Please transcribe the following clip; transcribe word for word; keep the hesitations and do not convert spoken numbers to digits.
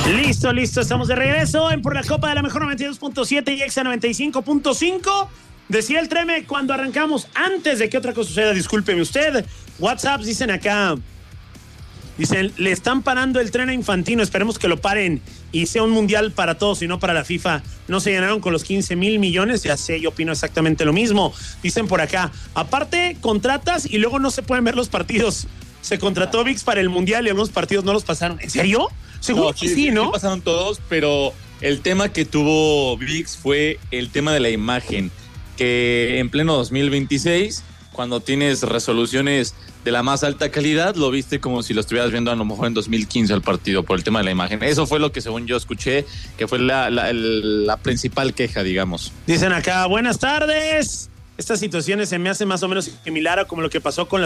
Listo, listo, estamos de regreso en Por la Copa de la Mejor noventa y dos punto siete y Exa noventa y cinco punto cinco. Decía el Treme cuando arrancamos, antes de que otra cosa suceda, discúlpeme usted, WhatsApps dicen acá, dicen, le están parando el tren a Infantino, esperemos que lo paren y sea un mundial para todos y no para la FIFA. No se llenaron con los quince mil millones, ya sé, yo opino exactamente lo mismo. Dicen por acá, aparte contratas y luego no se pueden ver los partidos. Se contrató V I X para el mundial y algunos partidos no los pasaron. ¿En serio? Seguro no, que sí, sí, ¿no? Sí pasaron todos, pero el tema que tuvo V I X fue el tema de la imagen, que en pleno dos mil veintiséis, cuando tienes resoluciones de la más alta calidad, lo viste como si lo estuvieras viendo a lo mejor en dos mil quince el partido por el tema de la imagen. Eso fue lo que según yo escuché, que fue la, la, la principal queja, digamos. Dicen acá, buenas tardes. Estas situaciones se me hacen más o menos similar a como lo que pasó con la